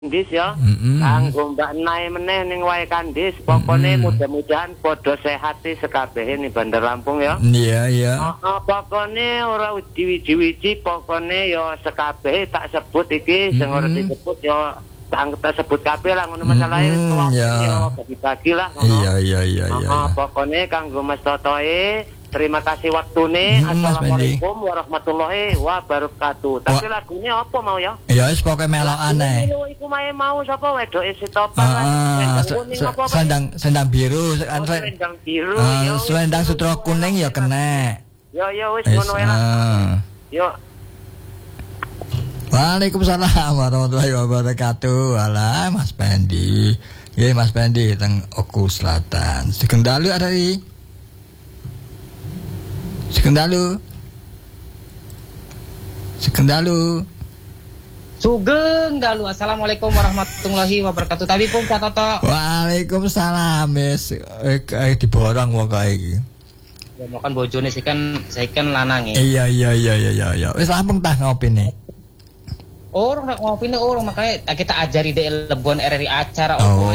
Kandis ya, kanggo Mbak Nai meneh ning wae Kandis. Pokoknya mudah-mudahan podo sehat sekabehe ning Bandar Lampung ya. Iya, iya. Pokoknya ora wiji-wiji, pokoknya ya sekabehe tak sebut iki, sing ora disebut ya tak sebut kabeh lah ngono masalahe. Ya bagi-bagi lah ngono. Iya. Pokoknya kanggo Mas Totoe, terima kasih waktune. Assalamualaikum warahmatullahi wabarakatuh. Tapi lagunya apa mau ya? Ya wis pokoke melokan ae. Iku mae mau sapa wedoke Sitopan. Sendang biru kan sendang biru. Selendang sutra kuning ya kena. Ya wis ngono wae lah. Yo. Waalaikumsalam warahmatullahi wabarakatuh. Alah Mas Pendi. Nggih Mas Pendi teng Oku Selatan. Sugeng dalu ada iki. Sugeng dalu. Assalamualaikum warahmatullahi wabarakatuh. Tadi pun Pak Toto. Waalaikumsalam. Wis diborong wong kae iki. Ya makan bojone sih kan saya kan lanang ya. Iya. Wis lampung tah ngopine. Orang nak ngopine orang makanya kita ajari dek lebon RRI acara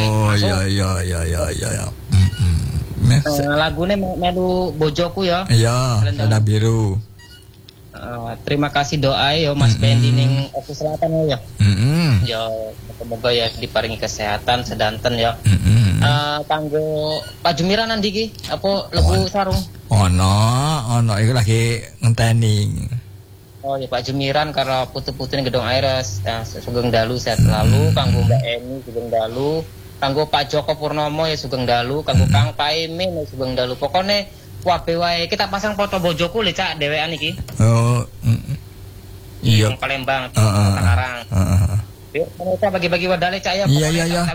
iya. Lagune melu bojoku ya. Iya, Selendang Biru. Terima kasih doa yo Mas Pendi ning Oku Selatan ya. Ya semoga ya diparingi kesehatan sedanten ya. Kanggo Pak Jumiran nandi iki apa lebu sarung? Ono iku lagi ngenteni. Oh ya Pak Jumiran karena putu-putu gedung Aires. Sugeng dalu sehat selalu. Kanggo Mbak Eni sugeng dalu. Kanggo Pak Joko Purnomo ya sugeng dalu. Kanggo Kang Paimin ya sugeng dalu. Pokoknya wae wae kita pasang foto bojoku le cak dhewean iki. Oh. Iya. Yang Palembang sekarang. Yuk kita bagi-bagi wadale cak ya. Iya.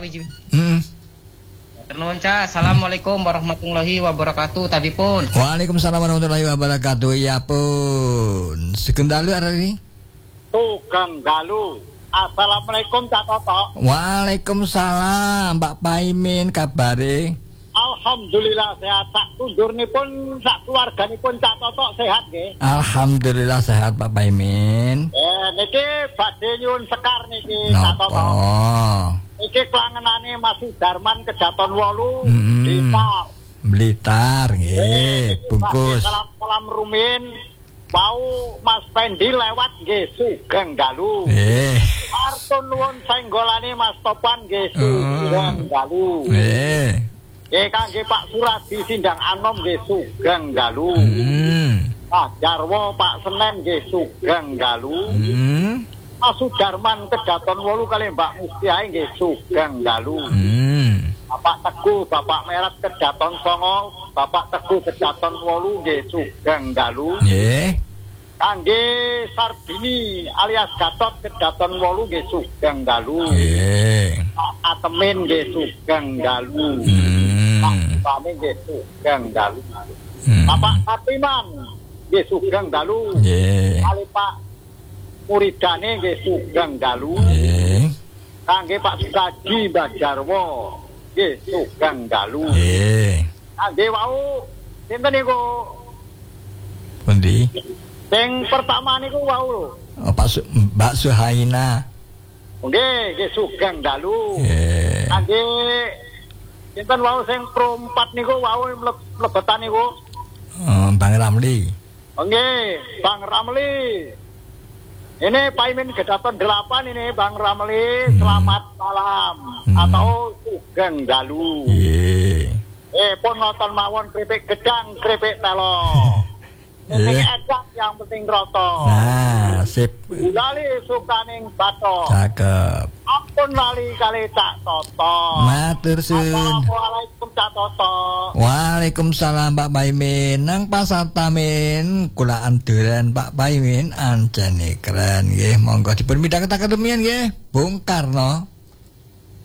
Nuwun Cak. Assalamualaikum warahmatullahi wabarakatuh. Tadi pun. Waalaikumsalam warahmatullahi wabarakatuh. Ya pun. Sugeng dalu ada ini. Sugeng dalu. Assalamualaikum Cak Toto. Waalaikumsalam Mbak Paimin kabare. Alhamdulillah sehat. Sak tundurnipun sak keluarganipun Cak Toto sehat nggih. Alhamdulillah sehat Pak Paimin. Niki badhe nyuwun sekar niki Cak Toto. Iki klangenane Mas Sudarman Kedaton 8 Blitar nggih, bungkus. Salam rumin. Wau Mas Pendi lewat nggih sugeng dalu. Artun nuwun senggolane Mas Topan nggih sugeng dalu. Kangge Pak Suradi Sindang Anom nggih sugeng dalu. Pak Jarwo Pak Senen nggih sugeng dalu. Mas Sudarman Kedaton 8 kali Mbak Mustiae nggih sugeng dalu. Bapak Teguh Bapak Merat Kedaton 9, Bapak Teguh Kedaton 8 nggih sugeng dalu. Nggih. Kangge Sarbini alias Gatot Kedaton 8 nggih sugeng dalu. Nggih. Pak Atemin nggih sugeng dalu. Pak Pame nggih sugeng dalu. Bapak Atiman nggih sugeng dalu. Nggih. Kali Pak muridane nggih sugeng dalu. Nggih. Kangge Pak Sukaji Mbah Jarwo nggih sugeng dalu. Nggih. Kangge wau sinten niku? Pundi? Sing pertama niku wau. Mbak Suhaina. Nggih sugeng dalu. Nggih. Kangge sinten wau sing pro 4 niku wau mlebetan niku? Bang Ramli. Nggih, Bang Ramli. Ini Paimin Kedaton 8 ini Bang Ramli, selamat malam atau sugeng dalu. Pun nonton mawon keripik gedang, keripik telo. Ini edak yang penting roto. Nah, sip. Lali sukaning bato. Cakep. Ampun lali kali Cak Toto. Matur suwun. Assalamualaikum Cak Toto. Waalaikumsalam Pak Paimin. Nang Pasar Tamin kula anduran Pak Paimin anjane keren nggih. Monggo dipun midhangetaken rumiyin nggih. Bung Karno.